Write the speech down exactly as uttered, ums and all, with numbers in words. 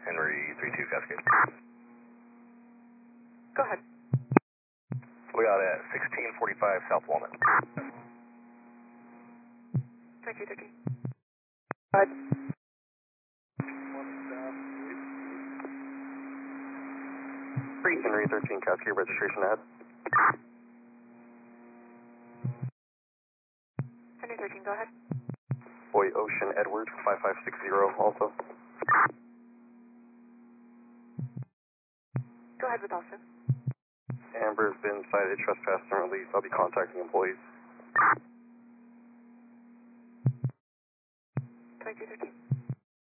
Henry three two Cascade. Go ahead. We got at sixteen forty-five South Walnut. twenty-two thirteen. Go ahead. three Henry thirteen Cascade, registration ahead. Henry thirteen, go ahead. Boy Ocean Edward five five six zero also. Go ahead with Austin. Amber's been cited trespass and release. I'll be contacting employees.